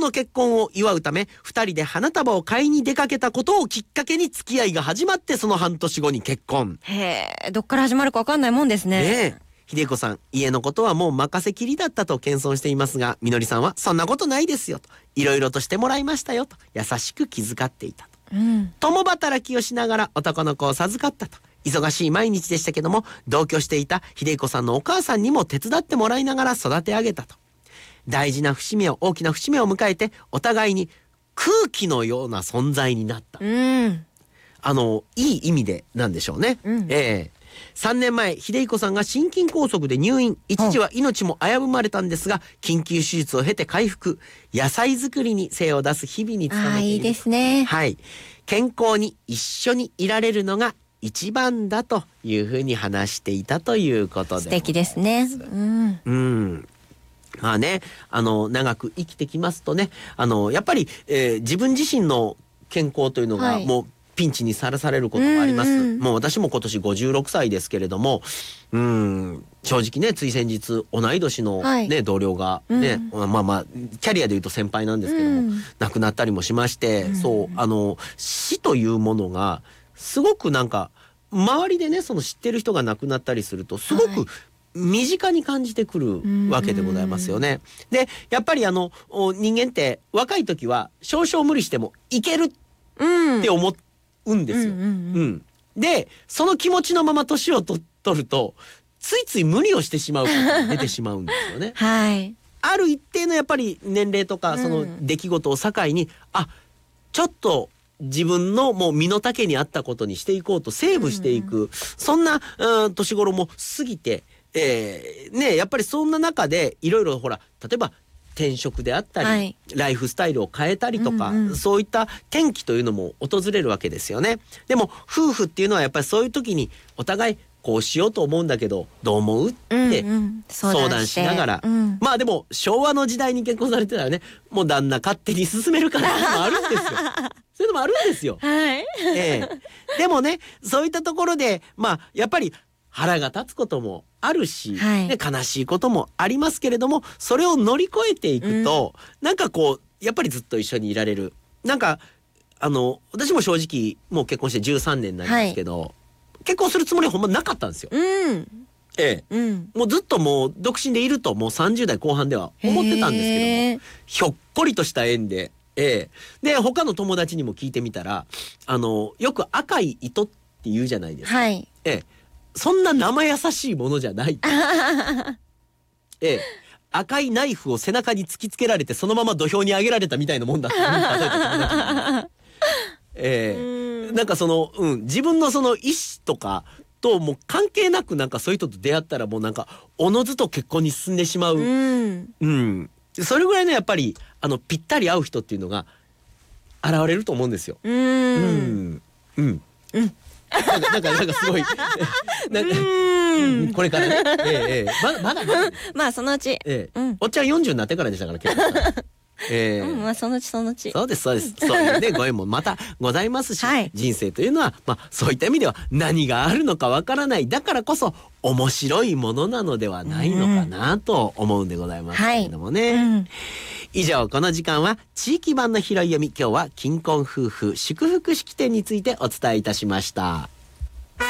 の結婚を祝うため2人で花束を買いに出かけたことをきっかけに付き合いが始まって、その半年後に結婚。 へえ、どっから始まるか分かんないもんですね。 ねえ、秀子さん、家のことはもう任せきりだったと謙遜していますが、みのりさんはそんなことないですよと、いろいろとしてもらいましたよと優しく気遣っていたと。共働きをしながら男の子を授かったと。忙しい毎日でしたけども、同居していた秀子さんのお母さんにも手伝ってもらいながら育て上げたと。大事な節目を、大きな節目を迎えて、お互いに空気のような存在になった。いい意味でなんでしょうね。3年前、秀彦さんが心筋梗塞で入院、一時は命も危ぶまれたんですが、緊急手術を経て回復、野菜作りに精を出す日々に努めている。 いいですね。 はい、健康に一緒にいられるのが一番だというふうに話していたということで、 素敵ですね。 まあね、長く生きてきますとね、やっぱり、自分自身の健康というのがもうピンチにさらされることもあります。もう私も今年56歳ですけれども、正直ね、つい先日同い年の、同僚がね、キャリアでいうと先輩なんですけども、亡くなったりもしまして、そう死というものがすごくなんか周りでね、その知ってる人が亡くなったりするとすごく、身近に感じてくるわけでございますよね。で、やっぱり人間って若い時は少々無理してもいけるって思うんですよ。で、その気持ちのまま年を取るとついつい無理をしてしまうことが出てしまうんですよね。ある一定のやっぱり年齢とかその出来事を境に、ちょっと自分のもう身の丈に合ったことにしていこうとセーブしていく、そんな年頃も過ぎて、やっぱりそんな中でいろいろほら、例えば転職であったり、ライフスタイルを変えたりとか、そういった転機というのも訪れるわけですよね。でも夫婦っていうのはやっぱりそういう時にお互いこうしようと思うんだけどどう思うって相談しながら、まあでも昭和の時代に結婚されてたらね、もう旦那勝手に進めるからっていうのもあるんですよ。そういうのもあるんですよ。でもね、そういったところでやっぱり腹が立つこともあるし、悲しいこともありますけれども、それを乗り越えていくと、なんかこうやっぱりずっと一緒にいられる。なんか私も正直もう結婚して13年になりますけど、結婚するつもりはほんまなかったんですよ。もうずっともう独身でいるともう30代後半では思ってたんですけども、ひょっこりとした縁で、で他の友達にも聞いてみたら、よく赤い糸って言うじゃないですか。そんな生優しいものじゃない。赤いナイフを背中に突きつけられてそのまま土俵に上げられたみたいなもんだって例えた。なんかその、自分のその意思とかともう関係なく、なんかそういう人と出会ったらもうなんかおのずと結婚に進んでしまう。それぐらいのやっぱりぴったり合う人っていうのが現れると思うんですよ。なんかすごいこれからね、まだそのうち、 おっちゃん40になってからでしたから結構そのうちそのうち。 そうですそういうね、ご縁もまたございますし、人生というのはそういった意味では何があるのかわからない、だからこそ面白いものなのではないのかなと思うんでございますけれどもね。以上、この時間は地域版の拾い読み。今日は金婚夫婦祝福式典についてお伝えいたしました。